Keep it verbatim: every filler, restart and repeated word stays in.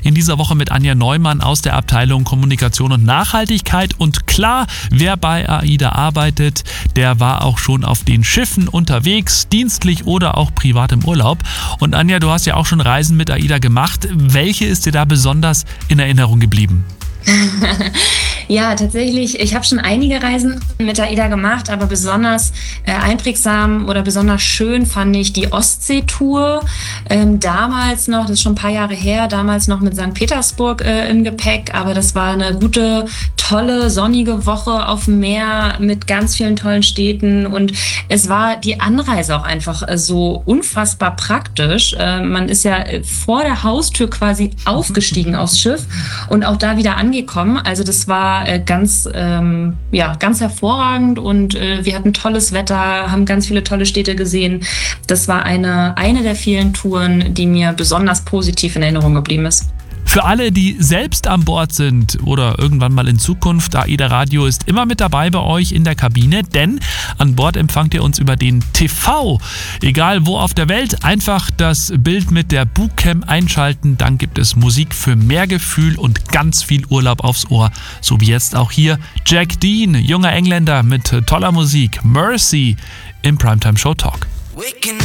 In dieser Woche mit Anja Neumann aus der Abteilung Kommunikation und Nachhaltigkeit. Und klar, wer bei AIDA arbeitet, der war auch schon auf den Schiffen unterwegs, dienstlich oder auch privat im Urlaub. Und Anja, du hast ja auch schon Reisen mit AIDA gemacht. Welche ist dir da besonders in Erinnerung geblieben? Ja, tatsächlich. Ich habe schon einige Reisen mit AIDA gemacht, aber besonders äh, einprägsam oder besonders schön fand ich die Ostseetour. Ähm, damals noch, das ist schon ein paar Jahre her, damals noch mit Sankt Petersburg äh, im Gepäck, aber das war eine gute, tolle, sonnige Woche auf dem Meer mit ganz vielen tollen Städten und es war die Anreise auch einfach äh, so unfassbar praktisch. Äh, man ist ja äh, vor der Haustür quasi aufgestiegen aufs Schiff und auch da wieder angekommen. Also das war äh, ganz, ähm, ja, ganz hervorragend und äh, wir hatten tolles Wetter, haben ganz viele tolle Städte gesehen. Das war eine, eine der vielen Touren, die mir besonders positiv in Erinnerung geblieben ist. Für alle, die selbst an Bord sind oder irgendwann mal in Zukunft, AIDA Radio ist immer mit dabei bei euch in der Kabine, denn an Bord empfangt ihr uns über den T V. Egal wo auf der Welt, einfach das Bild mit der Buchcam einschalten, dann gibt es Musik für mehr Gefühl und ganz viel Urlaub aufs Ohr. So wie jetzt auch hier Jack Dean, junger Engländer mit toller Musik, Mercy im Primetime Show Talk. Waking